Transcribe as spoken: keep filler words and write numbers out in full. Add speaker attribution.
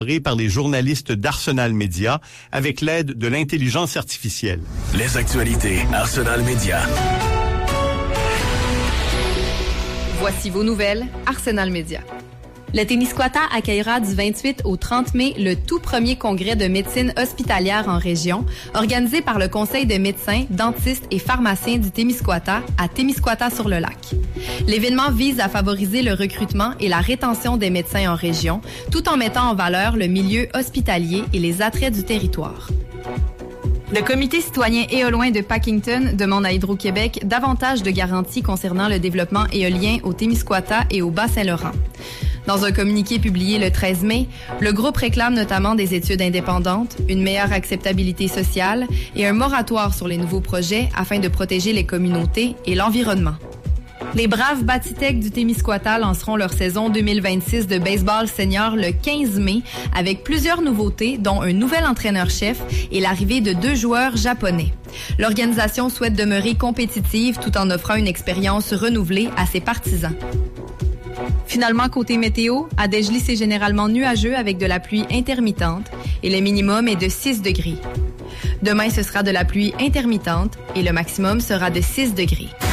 Speaker 1: par les journalistes d'Arsenal Média avec l'aide de l'intelligence artificielle.
Speaker 2: Les actualités Arsenal Média.
Speaker 3: Voici vos nouvelles Arsenal Média. Le Témiscouata accueillera du vingt-huit au trente mai le tout premier congrès de médecine hospitalière en région, organisé par le Conseil de médecins, dentistes et pharmaciens du Témiscouata à Témiscouata-sur-le-Lac. L'événement vise à favoriser le recrutement et la rétention des médecins en région, tout en mettant en valeur le milieu hospitalier et les attraits du territoire. Le comité citoyen éolien de Packington demande à Hydro-Québec davantage de garanties concernant le développement éolien au Témiscouata et au Bas-Saint-Laurent. Dans un communiqué publié le treize mai, le groupe réclame notamment des études indépendantes, une meilleure acceptabilité sociale et un moratoire sur les nouveaux projets afin de protéger les communautés et l'environnement. Les braves Batitech du Témiscouata lanceront leur saison deux mille vingt-six de baseball senior le quinze mai avec plusieurs nouveautés, dont un nouvel entraîneur-chef et l'arrivée de deux joueurs japonais. L'organisation souhaite demeurer compétitive tout en offrant une expérience renouvelée à ses partisans. Finalement, côté météo, à Dejli, c'est généralement nuageux avec de la pluie intermittente et le minimum est de six degrés. Demain, ce sera de la pluie intermittente et le maximum sera de six degrés.